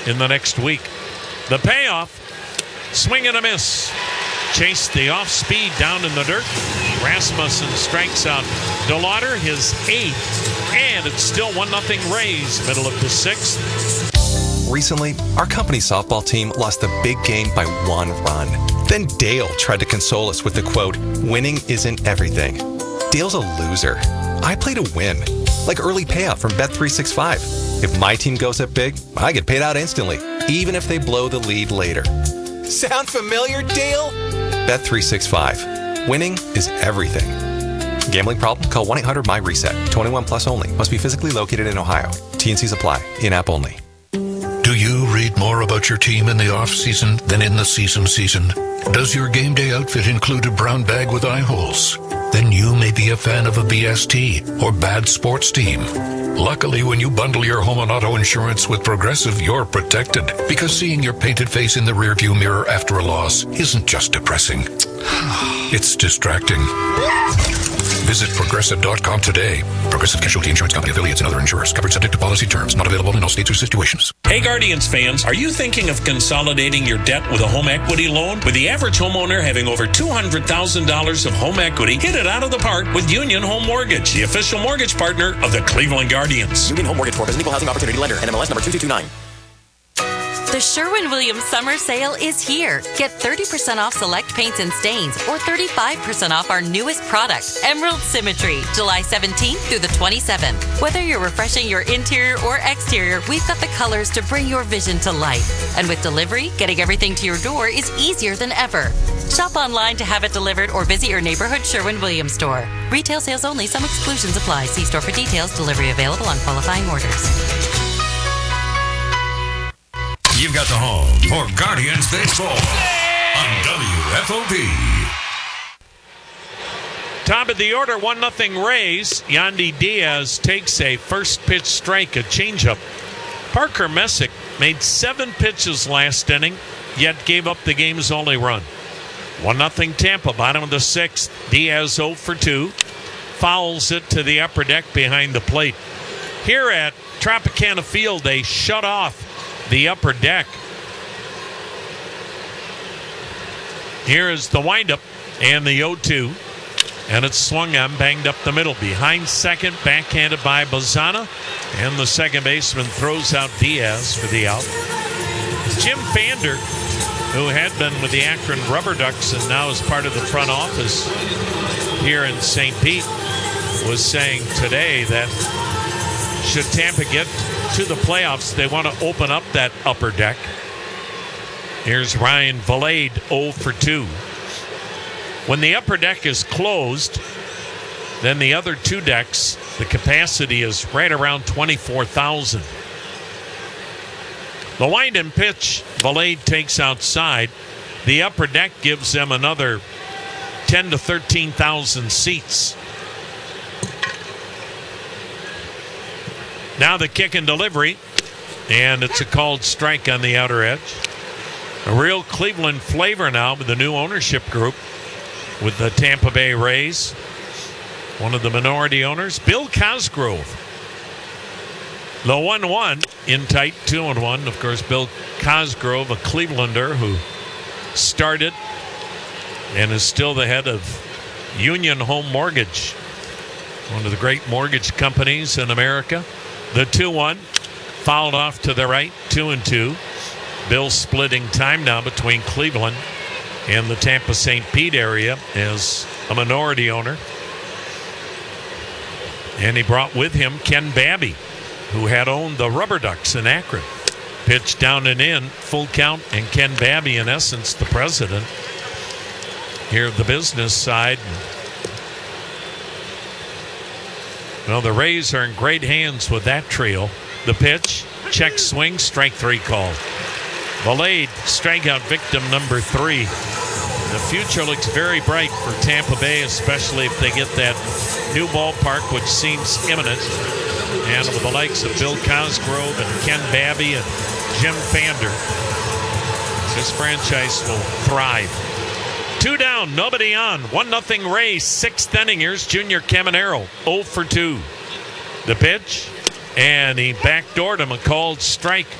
in the next week. The payoff, swing and a miss. Chase the off-speed down in the dirt. Rasmussen strikes out DeLauder, his 8th, and it's still 1-0 Rays, middle of the 6th. Recently, our company softball team lost a big game by 1 run. Then Dale tried to console us with the quote, "Winning isn't everything." Dale's a loser. I play to win, like early payout from Bet365. If my team goes up big, I get paid out instantly, even if they blow the lead later. Sound familiar, Dale? Bet365. Winning is everything. Gambling problem? Call 1-800-MY-RESET. 21 plus only. Must be physically located in Ohio. T&Cs apply. In-app only. Do you read more about your team in the off-season than in the season? Does your game day outfit include a brown bag with eye holes? Then you may be a fan of a BST or bad sports team. Luckily, when you bundle your home and auto insurance with Progressive, you're protected. Because seeing your painted face in the rearview mirror after a loss isn't just depressing. It's distracting. Visit Progressive.com today. Progressive Casualty Insurance Company, affiliates, and other insurers. Covered subject to policy terms. Not available in all states or situations. Hey Guardians fans, are you thinking of consolidating your debt with a home equity loan? With the average homeowner having over $200,000 of home equity, hit it out of the park with Union Home Mortgage, the official mortgage partner of the Cleveland Guardians. Union Home Mortgage Corp is an equal housing opportunity lender. NMLS number 2229. The Sherwin-Williams summer sale is here. Get 30% off select paints and stains or 35% off our newest product, Emerald Symmetry, July 17th through the 27th. Whether you're refreshing your interior or exterior, we've got the colors to bring your vision to life. And with delivery, getting everything to your door is easier than ever. Shop online to have it delivered or visit your neighborhood Sherwin-Williams store. Retail sales only. Some exclusions apply. See store for details. Delivery available on qualifying orders. You've got the home for Guardians Baseball on WFOP. Top of the order, 1-0 Rays. Yandy Diaz takes a first pitch strike, a changeup. Parker Messick made 7 pitches last inning, yet gave up the game's only run. 1-0 Tampa, bottom of the 6th. Diaz 0 for 2. Fouls it to the upper deck behind the plate. Here at Tropicana Field, they shut off the upper deck. Here is the windup and the 0-2. And it's swung on, banged up the middle. Behind second, backhanded by Bazana. And the second baseman throws out Diaz for the out. Jim Fander, who had been with the Akron Rubber Ducks and now is part of the front office here in St. Pete, was saying today that should Tampa get to the playoffs, they want to open up that upper deck. Here's Ryan Valade, 0 for 2. When the upper deck is closed, then the other 2 decks, the capacity is right around 24,000. The wind and pitch, Valade takes outside. The upper deck gives them another 10 to 13,000 seats. Now the kick and delivery, and it's a called strike on the outer edge. A real Cleveland flavor now with the new ownership group with the Tampa Bay Rays. One of the minority owners, Bill Cosgrove. The 1-1 in tight, 2-1. Of course, Bill Cosgrove, a Clevelander who started and is still the head of Union Home Mortgage, one of the great mortgage companies in America. The 2-1 fouled off to the right, 2-2. Bill splitting time now between Cleveland and the Tampa St. Pete area as a minority owner. And he brought with him Ken Babby, who had owned the Rubber Ducks in Akron. Pitch down and in, full count, and Ken Babby, in essence, the president here of the business side. Well, the Rays are in great hands with that trio. The pitch, check swing, strike 3 called. Valade, strikeout victim number 3. The future looks very bright for Tampa Bay, especially if they get that new ballpark, which seems imminent. And with the likes of Bill Cosgrove and Ken Babby and Jim Fander, this franchise will thrive. 2 down, nobody on. 1-0 Rays, 6th inning. Here's Junior Caminero, 0 for 2. The pitch, and he backdoored him, a called strike